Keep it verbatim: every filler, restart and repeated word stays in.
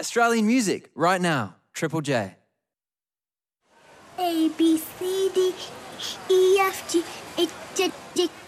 Australian music right now. Triple J. A, B, C, D, E, F, G, H, I, J,